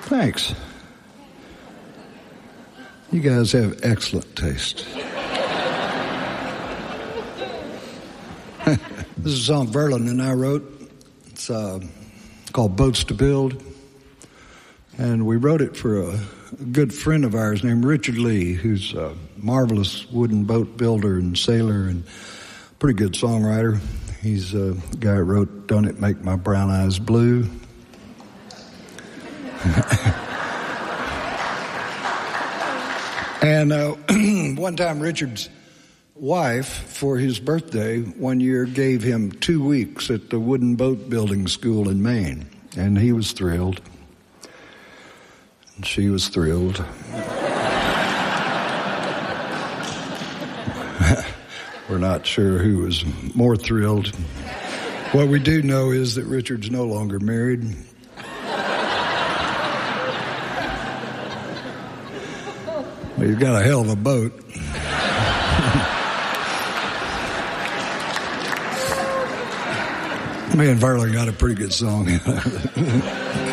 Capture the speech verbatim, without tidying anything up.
Thanks. You guys have excellent taste. This is a song Verlin and I wrote. It's uh, called Boats to Build. And we wrote it for a, a good friend of ours named Richard Lee, who's a marvelous wooden boat builder and sailor and pretty good songwriter. He's a guy who wrote Don't It Make My Brown Eyes Blue? And uh, one time Richard's wife, for his birthday, one year gave him two weeks at the wooden boat building school in Maine. And he was thrilled. And she was thrilled. We're not sure who was more thrilled. What we do know is that Richard's no longer married. He's got a hell of a boat. Me and Verlin got a pretty good song.